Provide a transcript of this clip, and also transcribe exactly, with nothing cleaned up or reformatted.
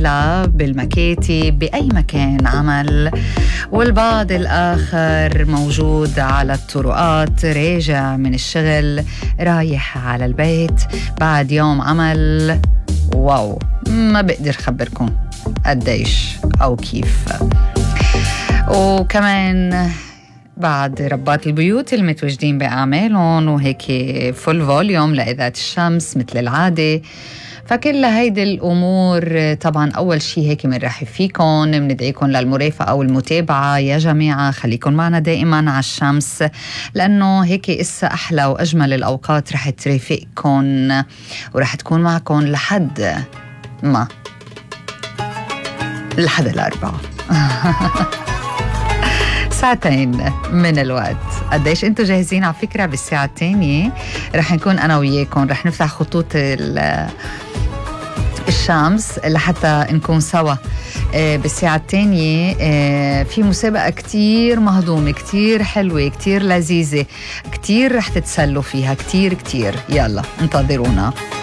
بالفيلا، بالمكاتب، بأي مكان عمل، والبعض الآخر موجود على الطرقات راجع من الشغل رايح على البيت بعد يوم عمل واو ما بقدر خبركم قديش أو كيف. وكمان بعد ربات البيوت المتواجدين بأعمالهم وهيك فول فوليوم لإذاعة الشمس مثل العادة. فكل هيدي الأمور طبعا أول شي هيك منرحب فيكم، بندعيكم للمرافقة أو المتابعة يا جماعة. خليكم معنا دائما على الشمس لأنه هيك إسا أحلى وأجمل الأوقات رح ترافقكم ورح تكون معكم لحد ما لحد الأربعة ساعتين من الوقت. قديش انتوا جاهزين؟ على فكرة بالساعة الثانية رح نكون أنا وياكم، رح نفتح خطوط الشمس لحتى نكون سوا. بالساعة الثانية في مسابقة كتير مهضومة، كتير حلوة، كتير لذيذة، كتير رح تتسلوا فيها، كتير كتير. يلا انتظرونا.